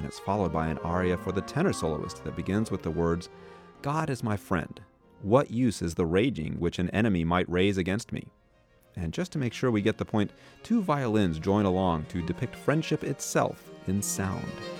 it's followed by an aria for the tenor soloist that begins with the words, "God is my friend. What use is the raging which an enemy might raise against me?" And just to make sure we get the point, two violins join along to depict friendship itself in sound.